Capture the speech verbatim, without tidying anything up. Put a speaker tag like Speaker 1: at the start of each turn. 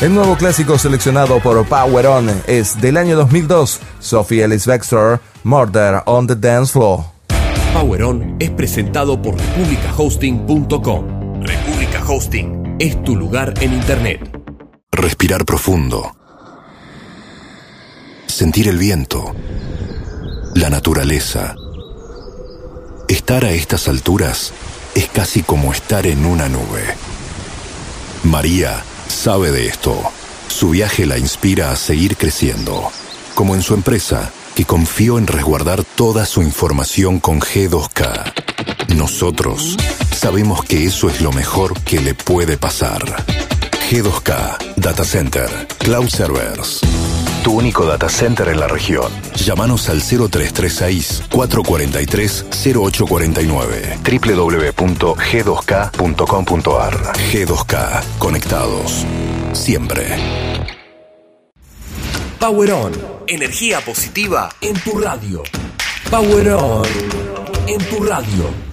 Speaker 1: El nuevo clásico seleccionado por Power On es del año dos mil dos, Sophie Ellis-Bextor, Murder on the Dance Floor.
Speaker 2: Power On es presentado por República Hosting punto com. República Hosting es tu lugar en Internet.
Speaker 3: Respirar profundo. Sentir el viento. La naturaleza. Estar a estas alturas es casi como estar en una nube. María sabe de esto. Su viaje la inspira a seguir creciendo, como en su empresa, que confió en resguardar toda su información con G dos K. Nosotros sabemos que eso es lo mejor que le puede pasar. G dos K, Data Center, Cloud Servers. Tu único data center en la región. Llámanos al cero tres tres seis, cuatro cuatro tres, cero ocho cuatro nueve. doble u doble u doble u punto g dos k punto com punto a r. G dos K. Conectados. Siempre.
Speaker 2: Power On. Energía positiva en tu radio. Power On. En tu radio.